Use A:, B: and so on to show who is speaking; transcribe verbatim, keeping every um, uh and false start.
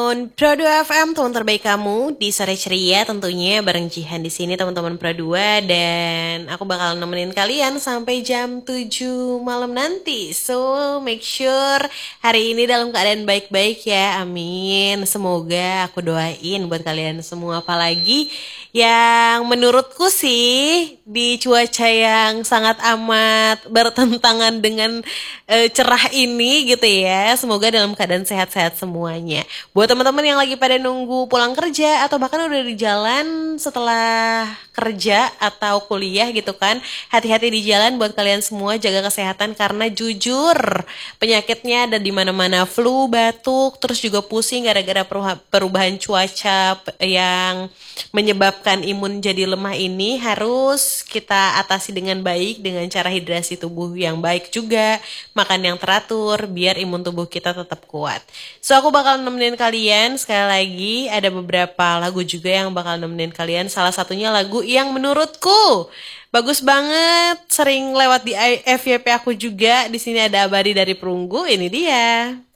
A: teman-teman Pro dua F M, teman terbaik kamu di sore ceria tentunya bareng Jihan di sini teman-teman Pro dua, dan aku bakal nemenin kalian sampai jam tujuh malam nanti. So, make sure hari ini dalam keadaan baik-baik ya. Amin. Semoga aku doain buat kalian semua, apalagi yang menurutku sih di cuaca yang sangat amat bertentangan dengan eh, cerah ini gitu ya. Semoga dalam keadaan sehat-sehat semuanya. Buat teman-teman yang lagi pada nunggu pulang kerja atau bahkan udah di jalan setelah kerja atau kuliah gitu kan, hati-hati di jalan buat kalian semua, jaga kesehatan karena jujur penyakitnya ada di mana-mana, flu, batuk, terus juga pusing gara-gara perubahan cuaca yang menyebabkan imun jadi lemah ini harus kita atasi dengan baik dengan cara hidrasi tubuh yang baik juga, makan yang teratur biar imun tubuh kita tetap kuat. So aku bakal nemenin kalian sekali lagi, ada beberapa lagu juga yang bakal nemenin kalian. Salah satunya lagu yang menurutku bagus banget, sering lewat di F Y P aku juga. Di sini ada Abadi dari Perunggu, ini dia.